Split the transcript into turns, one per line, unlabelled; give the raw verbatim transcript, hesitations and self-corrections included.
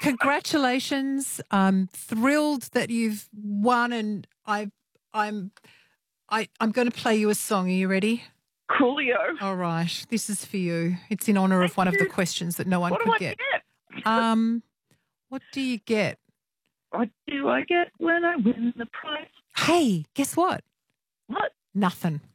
congratulations. I'm thrilled that you've won, and I, I'm, I, I'm going to play you a song. Are you ready?
Coolio.
All right. This is for you. It's in honour of one of the questions that no one
What
could
do I
get.
get?
Um, what do you get?
What do I get when I win the prize?
Hey, guess what?
What?
Nothing.